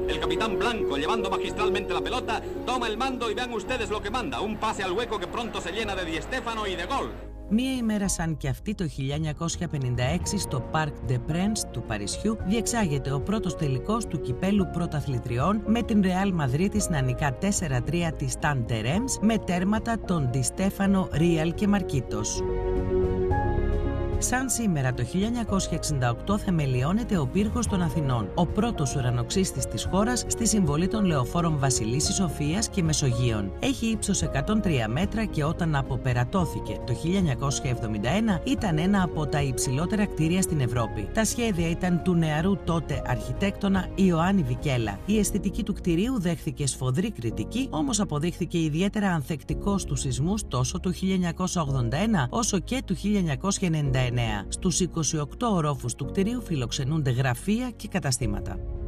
El capitán Blanco, llevando magistralmente la pelota, toma el mando y vean ustedes lo que manda. Un pase al hueco que pronto se llena de Di Stéfano y de gol. Μία ημέρα σαν και αυτή, το 1956, στο Parc des Princes του Παρισιού διεξάγεται ο πρώτος τελικός του κυπέλου πρωταθλητριών με την Ρεάλ Μαδρίτης να νικά 4-3 τη Stade de Reims με τέρματα των Ντι Στέφανο, Ρίαλ και Μαρκίτος. Σαν σήμερα το 1968 θεμελιώνεται ο Πύργος των Αθηνών, ο πρώτος ουρανοξύστης της χώρας στη συμβολή των λεωφόρων Βασιλίσσης Σοφίας και Μεσογείων. Έχει ύψος 103 μέτρα και όταν αποπερατώθηκε το 1971 ήταν ένα από τα υψηλότερα κτίρια στην Ευρώπη. Τα σχέδια ήταν του νεαρού τότε αρχιτέκτονα Ιωάννη Βικέλα. Η αισθητική του κτιρίου δέχθηκε σφοδρή κριτική, όμως αποδείχθηκε ιδιαίτερα ανθεκτικό στους σεισμούς τόσο του 1981 όσο και του 1999. Στους 28 ορόφους του κτηρίου φιλοξενούνται γραφεία και καταστήματα.